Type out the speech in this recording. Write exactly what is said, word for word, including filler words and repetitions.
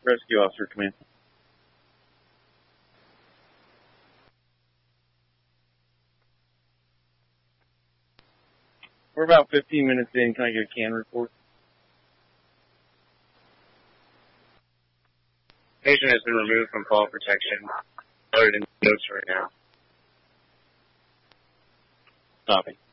rescue officer, command. We're about fifteen minutes in. Can I get a can report? Patient has been removed from fall protection. Loaded in notes right now. Copy.